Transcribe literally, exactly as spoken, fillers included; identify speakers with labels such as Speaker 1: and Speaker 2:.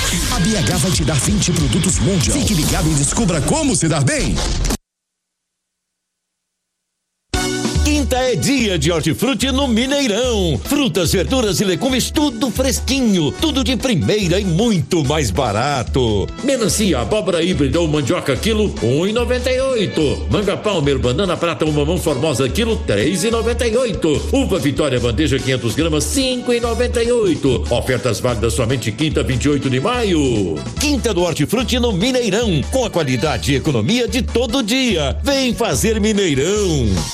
Speaker 1: A B H vai te dar vinte produtos Mondial. Fique ligado e descubra como se dar bem.
Speaker 2: Quinta é dia de hortifruti no Mineirão. Frutas, verduras e legumes, tudo fresquinho, tudo de primeira e muito mais barato. Melancia, abóbora híbrida ou mandioca quilo, um e noventa e oito. Manga Palmer, banana prata ou mamão formosa quilo, três e noventa e oito. Uva Vitória bandeja quinhentas gramas, cinco e noventa e oito. Ofertas válidas somente quinta, vinte e oito de maio. Quinta do hortifruti no Mineirão, com a qualidade e economia de todo dia. Vem fazer Mineirão.